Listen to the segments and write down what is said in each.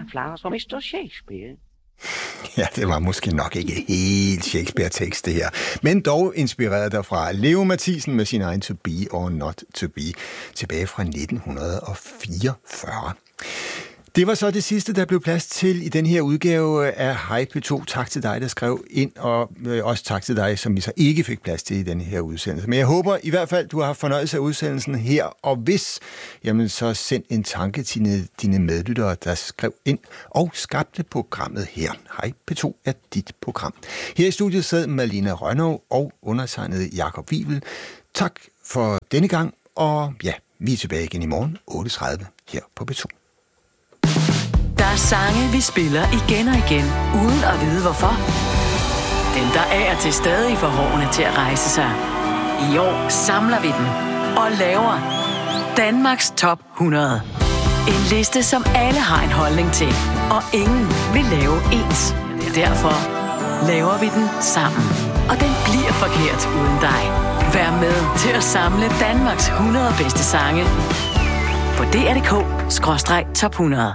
flowers for Mr. Shakespeare. Ja, det var måske nok ikke helt Shakespeare-tekst, det her. Men dog inspireret derfra. Leo Mathisen med sin egen To Be or Not To Be, tilbage fra 1944. Det var så det sidste, der blev plads til i den her udgave af Hej P2. Tak til dig, der skrev ind, og også tak til dig, som vi så ikke fik plads til i den her udsendelse. Men jeg håber i hvert fald, du har haft fornøjelse af udsendelsen her, og hvis, jamen så send en tanke til dine medlyttere, der skrev ind og skabte programmet her. Hej P2 er dit program. Her i studiet sad Malene Rønnow og undertegnede Jakob Wivel. Tak for denne gang, og ja, vi er tilbage igen i morgen 8:30 her på P2. Der er sange, vi spiller igen og igen, uden at vide hvorfor. Dem, der er til stadig får hårene til at rejse sig. I år samler vi dem og laver Danmarks Top 100. En liste, som alle har en holdning til, og ingen vil lave ens. Derfor laver vi den sammen. Og den bliver forkert uden dig. Vær med til at samle Danmarks 100 bedste sange på dr.dk/top 100.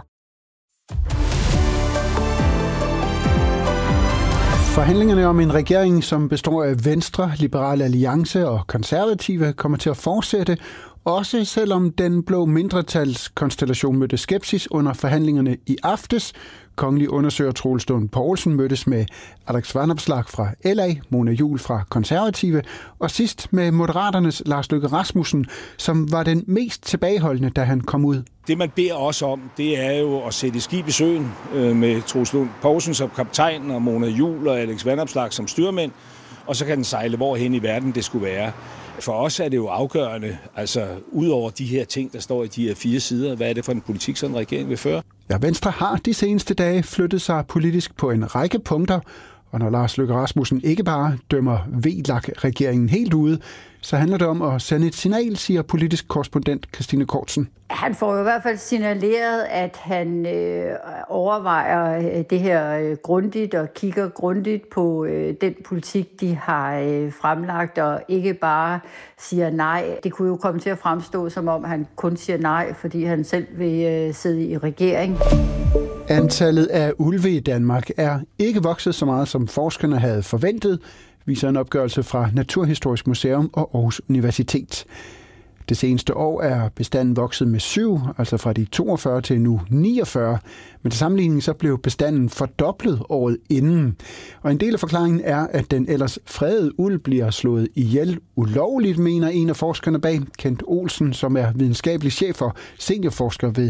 Forhandlingerne om en regering, som består af Venstre, Liberal Alliance og Konservative, kommer til at fortsætte, også selvom den blå mindretalskonstellation mødte skepsis under forhandlingerne i aftes. Kongelig undersøger Troels Lund Poulsen mødtes med Alex Vanopslagh fra LA, Mona Juul fra Konservative, og sidst med Moderaternes Lars Løkke Rasmussen, som var den mest tilbageholdende, da han kom ud. Det, man beder os om, det er jo at sætte skib i søen med Troels Lund Poulsen som kaptajn og Mona Juul og Alex Vanopslagh som styrmænd, og så kan den sejle hvorhen i verden det skulle være. For os er det jo afgørende, altså ud over de her ting, der står i de her 4 sider, hvad er det for en politik, som en regering vil føre? Ja, Venstre har de seneste dage flyttet sig politisk på en række punkter, og når Lars Løkke Rasmussen ikke bare dømmer VLAK-regeringen helt ude, så handler det om at sende et signal, siger politisk korrespondent Christine Kortsen. Han får jo i hvert fald signaleret, at han overvejer det her grundigt og kigger grundigt på den politik, de har fremlagt, og ikke bare siger nej. Det kunne jo komme til at fremstå, som om han kun siger nej, fordi han selv vil sidde i regering. Antallet af ulve i Danmark er ikke vokset så meget, som forskerne havde forventet, viser en opgørelse fra Naturhistorisk Museum og Aarhus Universitet. Det seneste år er bestanden vokset med 7, altså fra de 42 til nu 49, men til sammenligning så blev bestanden fordoblet året inden. Og en del af forklaringen er, at den ellers fredede ulv bliver slået ihjel ulovligt, mener en af forskerne bag, Kent Olsen, som er videnskabelig chef og seniorforsker ved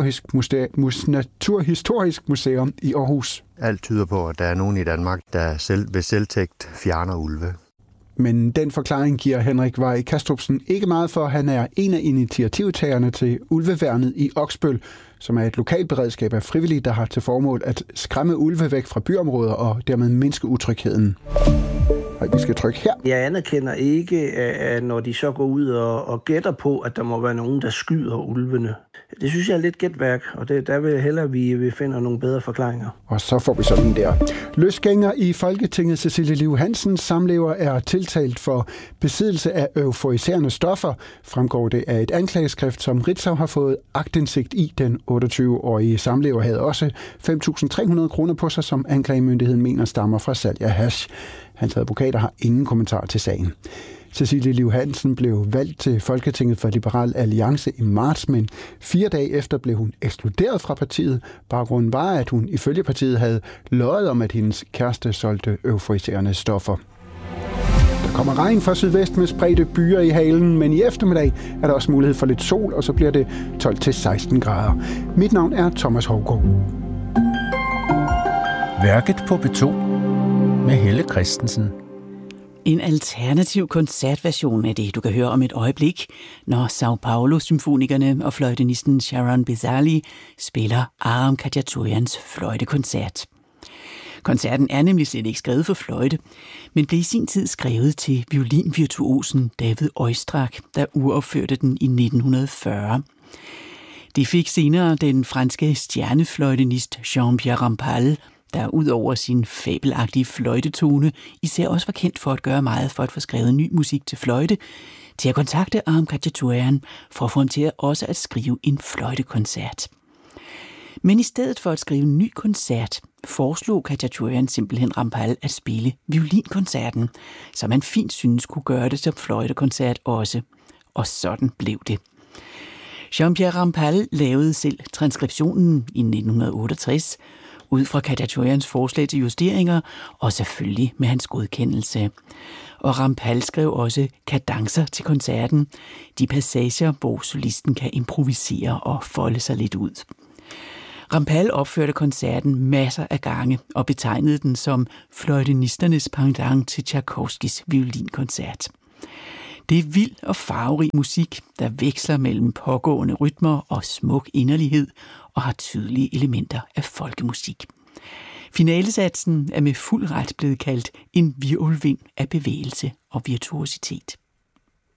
Naturhistorisk Museum i Aarhus. Alt tyder på, at der er nogen i Danmark, der ved selvtægt fjerner ulve. Men den forklaring giver Henrik Vej Kastrupsen ikke meget for. Han er en af initiativtagerne til ulveværnet i Oksbøl, som er et lokalberedskab af frivillige, der har til formål at skræmme ulve væk fra byområder og dermed mindske utrygheden. Vi skal trykke her. Jeg anerkender ikke, at når de så går ud og gætter på, at der må være nogen, der skyder ulvene. Det synes jeg er lidt gætværk, og der vil jeg hellere, at vi finder nogle bedre forklaringer. Og så får vi sådan der. Løsgænger i Folketinget Cecilie Liv Hansens samlever er tiltalt for besiddelse af euforiserende stoffer, fremgår det af et anklageskrift, som Ritzau har fået aktindsigt i. Den 28-årige samlever havde også 5.300 kroner på sig, som anklagemyndigheden mener stammer fra salg af hash. Hans advokater har ingen kommentar til sagen. Cecilie Liv Hansen blev valgt til Folketinget for Liberal Alliance i marts, men 4 dage efter blev hun ekskluderet fra partiet. Baggrunden var, at hun ifølge partiet havde løjet om, at hendes kæreste solgte euforiserende stoffer. Der kommer regn fra sydvest med spredte byer i halen, men i eftermiddag er der også mulighed for lidt sol, og så bliver det 12-16 grader. Mit navn er Thomas Hougaard. Værket på P2 med Helle Christensen. En alternativ koncertversion af det, du kan høre om et øjeblik, når Sao Paulo-symfonikerne og fløjtenisten Sharon Bizali spiller Aram Khachaturians fløjtekoncert. Koncerten er nemlig slet ikke skrevet for fløjte, men blev i sin tid skrevet til violinvirtuosen David Oistrakh, der uropførte den i 1940. Det fik senere den franske stjernefløjtenist Jean-Pierre Rampal, der ud over sin fabelagtige fløjtetone især også var kendt for at gøre meget for at få skrevet ny musik til fløjte, til at kontakte Aram Khachaturian for at få ham til også at skrive en fløjtekoncert. Men i stedet for at skrive en ny koncert, foreslog Khatchatourian simpelthen Rampal at spille violinkoncerten, så man fint synes kunne gøre det som fløjtekoncert også. Og sådan blev det. Jean-Pierre Rampal lavede selv transkriptionen i 1968, ud fra Khatchatourians forslag til justeringer, og selvfølgelig med hans godkendelse. Og Rampal skrev også kadencer til koncerten, de passager, hvor solisten kan improvisere og folde sig lidt ud. Rampal opførte koncerten masser af gange og betegnede den som fløjtenisternes pendant til Tchaikovskis violinkoncert. Det er vild og farverig musik, der veksler mellem pågående rytmer og smuk inderlighed og har tydelige elementer af folkemusik. Finalesatsen er med fuld ret blevet kaldt en hvirvelvind af bevægelse og virtuositet.